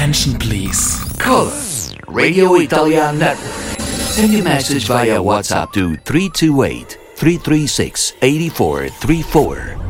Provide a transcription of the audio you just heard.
attention, please. Call us, Radio Italia Network. Send your message via WhatsApp to 328 336 8434